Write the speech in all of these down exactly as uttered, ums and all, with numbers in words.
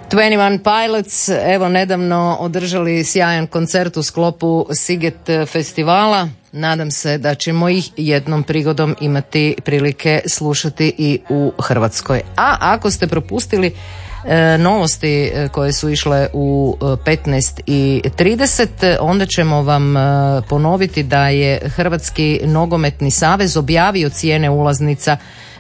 dvadeset jedan Pilots, evo nedavno održali sjajan koncert u sklopu Siget festivala. Nadam se da ćemo ih jednom prigodom imati prilike slušati i u Hrvatskoj. A ako ste propustili e, novosti koje su išle u petnaest i trideset, onda ćemo vam e, ponoviti da je Hrvatski nogometni savez objavio cijene ulaznica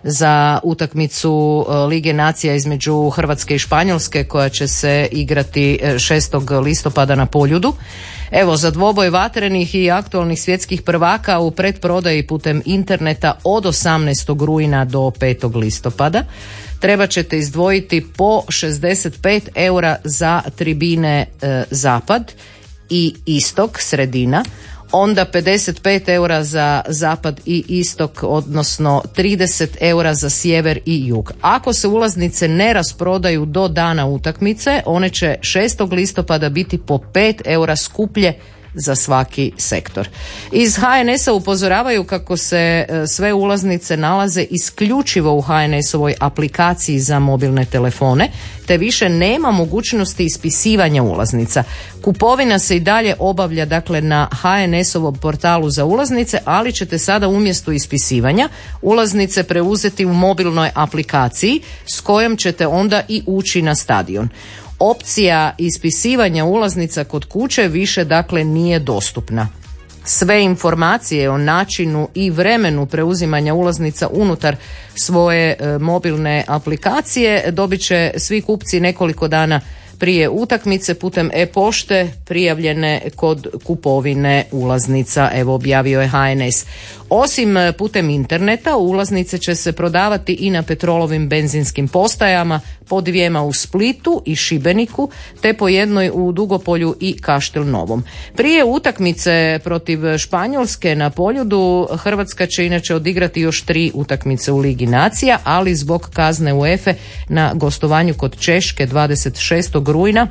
za utakmicu Lige nacija između Hrvatske i Španjolske koja će se igrati šestog listopada na Poljudu. Evo, za dvoboj vatrenih i aktualnih svjetskih prvaka u pretprodaji putem interneta od osamnaestog rujna do petog listopada trebat ćete izdvojiti po šezdeset pet eura za tribine e, zapad i istok, sredina, onda pedeset pet eura za zapad i istok, odnosno trideset eura za sjever i jug. Ako se ulaznice ne rasprodaju do dana utakmice, one će šestog listopada biti po pet eura skuplje za svaki sektor. Iz ha en esa upozoravaju kako se sve ulaznice nalaze isključivo u ha en esovoj aplikaciji za mobilne telefone, te više nema mogućnosti ispisivanja ulaznica. Kupovina se i dalje obavlja dakle na ha en esovom portalu za ulaznice, ali ćete sada umjesto ispisivanja ulaznice preuzeti u mobilnoj aplikaciji s kojom ćete onda i ući na stadion. Opcija ispisivanja ulaznica kod kuće više dakle nije dostupna. Sve informacije o načinu i vremenu preuzimanja ulaznica unutar svoje e, mobilne aplikacije dobit će svi kupci nekoliko dana prije utakmice putem e-pošte prijavljene kod kupovine ulaznica, evo objavio je ha en es. Osim putem interneta, ulaznice će se prodavati i na petrolovim benzinskim postajama, po dvijema u Splitu i Šibeniku, te po jednoj u Dugopolju i Kaštel Novom. Prije utakmice protiv Španjolske na Poljudu Hrvatska će inače odigrati još tri utakmice u Ligi nacija, ali zbog kazne UEFA na gostovanju kod Češke dvadeset šestog rujna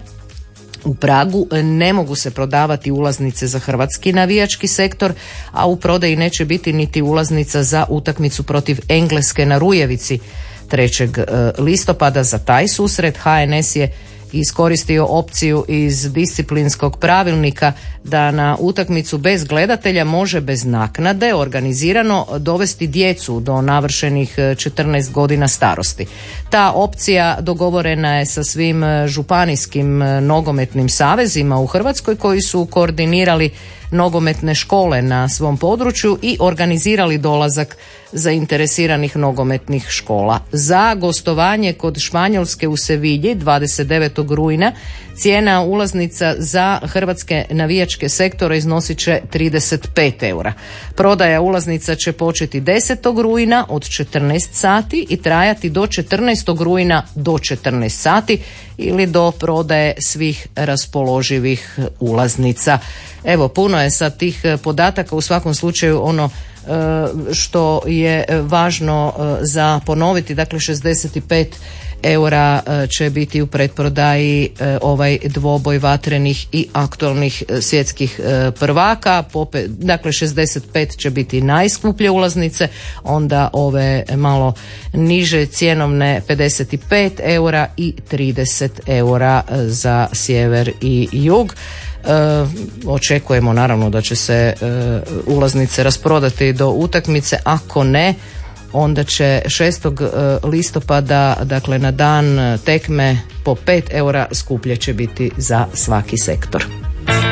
u Pragu ne mogu se prodavati ulaznice za hrvatski navijački sektor, a u prodaji neće biti niti ulaznica za utakmicu protiv Engleske na Rujevici trećeg listopada. Za taj susret ha en es je iskoristio opciju iz disciplinskog pravilnika da na utakmicu bez gledatelja može bez naknade organizirano dovesti djecu do navršenih četrnaest godina starosti. Ta opcija dogovorena je sa svim županijskim nogometnim savezima u Hrvatskoj koji su koordinirali nogometne škole na svom području i organizirali dolazak zainteresiranih nogometnih škola. Za gostovanje kod Španjolske u Sevilji dvadeset devetog rujna cijena ulaznica za hrvatske navijačke sektore iznosit će trideset pet eura. Prodaja ulaznica će početi desetog rujna od četrnaest sati i trajati do četrnaestog rujna do četrnaest sati ili do prodaje svih raspoloživih ulaznica. Evo, puno je sad tih podataka, u svakom slučaju ono što je važno za ponoviti, dakle šezdeset pet eura će biti u pretprodaji ovaj dvoboj vatrenih i aktualnih svjetskih prvaka. Dakle šezdeset pet će biti najskuplje ulaznice, onda ove malo niže cjenovne pedeset pet eura i trideset eura za sjever i jug. E, očekujemo naravno da će se e, ulaznice rasprodati do utakmice, ako ne onda će šestog listopada, dakle na dan tekme, po pet eura skuplje će biti za svaki sektor.